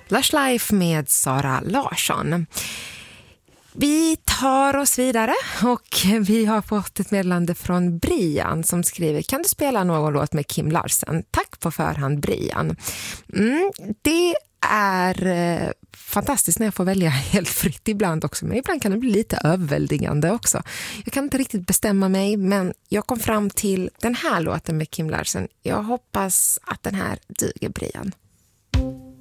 Lush Life med Sara Larsson. Vi tar oss vidare och vi har fått ett meddelande från Brian som skriver: kan du spela någon låt med Kim Larsen? Tack på förhand, Brian. Det är fantastiskt när jag får välja helt fritt ibland också, men ibland kan det bli lite överväldigande också. Jag kan inte riktigt bestämma mig, men jag kom fram till den här låten med Kim Larsen. Jag hoppas att den här duger, Brian.